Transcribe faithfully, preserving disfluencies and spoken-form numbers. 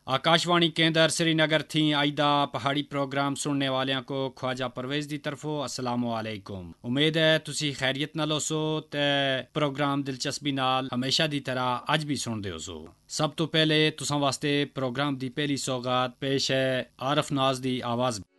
आकाशवाणी केंद्र श्रीनगर थी आईदा पहाड़ी प्रोग्राम सुनने वालियां को ख्वाजा परवेज दी तरफों अस्सलाम वालेकुम। उम्मीद है तुसी खैरियत नाल होसो ते प्रोग्राम दिलचस्पी नाल हमेशा दी तरह अज भी सुनदे होसो। सब तो पहले तुसां वास्ते प्रोग्राम दी पहली सौगात पेश है आरफ नाज दी आवाज।